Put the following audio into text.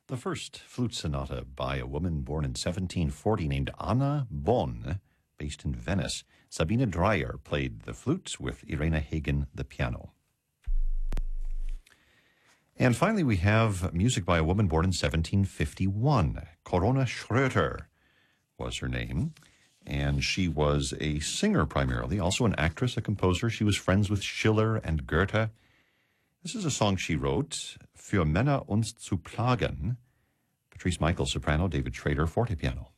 The first flute sonata by a woman born in 1740 named Anna Bonn, based in Venice. Sabine Dreyer played the flute with Irena Hagen the piano. And finally, we have music by a woman born in 1751. Corona Schröter was her name, and she was a singer primarily, also an actress, a composer. She was friends with Schiller and Goethe. This is a song she wrote, Für Männer uns zu plagen. Patrice Michael, soprano, David Schrader, forte piano.